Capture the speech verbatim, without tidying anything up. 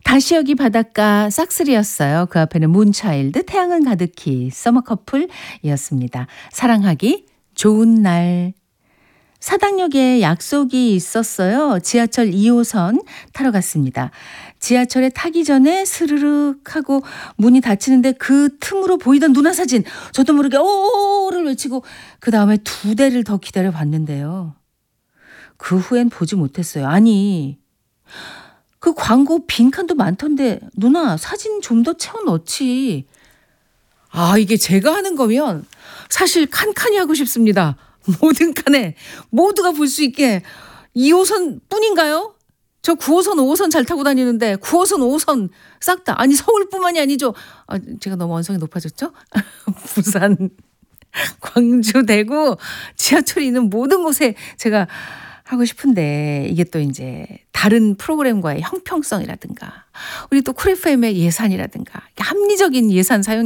다시 여기 바닷가 싹쓸이였어요. 그 앞에는 문차일드 태양은 가득히 서머 커플이었습니다. 사랑하기 좋은 날. 사당역에 약속이 있었어요. 지하철 이 호선 타러 갔습니다. 지하철에 타기 전에 스르륵 하고 문이 닫히는데 그 틈으로 보이던 누나 사진. 저도 모르게 오를 외치고 그 다음에 두 대를 더 기다려 봤는데요. 그 후엔 보지 못했어요. 아니 그 광고 빈칸도 많던데 누나 사진 좀 더 채워 넣지. 아 이게 제가 하는 거면 사실 칸칸이 하고 싶습니다. 모든 칸에 모두가 볼 수 있게. 이 호선 뿐인가요? 저 구 호선 오 호선 잘 타고 다니는데 구 호선 오 호선 싹 다. 아니 서울뿐만이 아니죠. 아, 제가 너무 언성이 높아졌죠? 부산, 광주, 대구 지하철이 있는 모든 곳에 제가 하고 싶은데 이게 또 이제 다른 프로그램과의 형평성이라든가 우리 또 쿨 에프엠의 예산이라든가 합리적인 예산 사용